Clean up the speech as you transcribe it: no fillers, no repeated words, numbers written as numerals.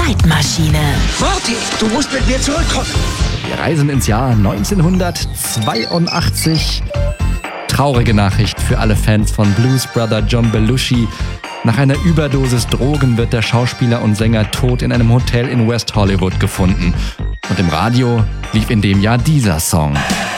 Zeitmaschine. Morty, du musst mit mir zurückkommen. Wir reisen ins Jahr 1982. Traurige Nachricht für alle Fans von Blues Brother John Belushi. Nach einer Überdosis Drogen wird der Schauspieler und Sänger tot in einem Hotel in West Hollywood gefunden. Und im Radio lief in dem Jahr dieser Song.